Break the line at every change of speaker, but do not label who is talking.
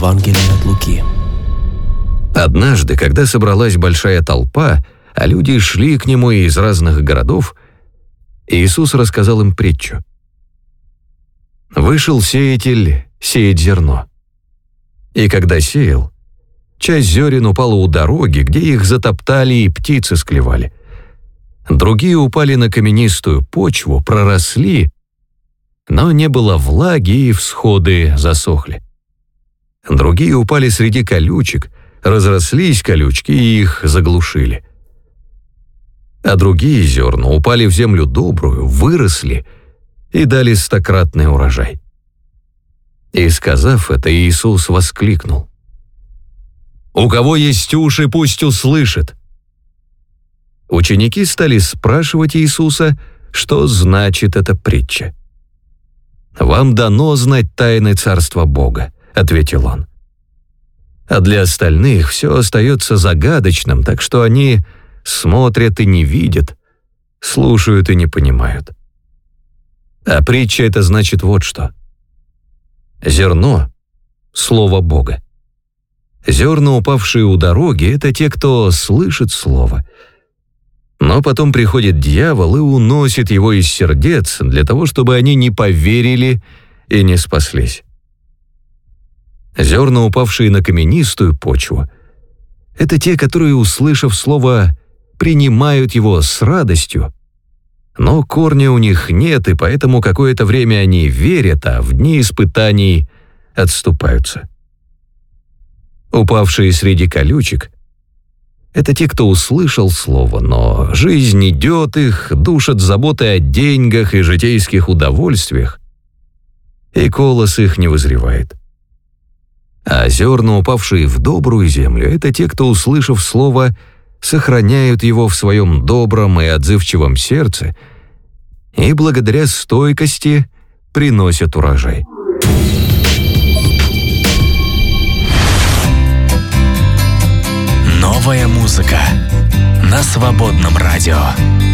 Евангелие от Луки.
Однажды, когда собралась большая толпа, а люди шли к нему из разных городов, Иисус рассказал им притчу. «Вышел сеятель сеять зерно. И когда сеял, часть зерен упала у дороги, где их затоптали и птицы склевали. Другие упали на каменистую почву, проросли, но не было влаги, и всходы засохли. Другие упали среди колючек, разрослись колючки и их заглушили. А другие зерна упали в землю добрую, выросли и дали стократный урожай». И, сказав это, Иисус воскликнул: «У кого есть уши, пусть услышит». Ученики стали спрашивать Иисуса, что значит эта притча. «Вам дано знать тайны Царства Бога», — ответил он. «А для остальных все остается загадочным, так что они смотрят и не видят, слушают и не понимают. А притча — это значит вот что. Зерно — слово Бога. Зерна, упавшие у дороги, — это те, кто слышит слово. Но потом приходит дьявол и уносит его из сердец для того, чтобы они не поверили и не спаслись. Зерна, упавшие на каменистую почву, — это те, которые, услышав слово, принимают его с радостью, но корня у них нет, и поэтому какое-то время они верят, а в дни испытаний отступаются. Упавшие среди колючек — это те, кто услышал слово, но жизнь идет их, душат заботы о деньгах и житейских удовольствиях, и колос их не вызревает. А зерна, упавшие в добрую землю, — это те, кто, услышав слово, сохраняют его в своем добром и отзывчивом сердце и благодаря стойкости приносят урожай.
Новая музыка на Свободном радио.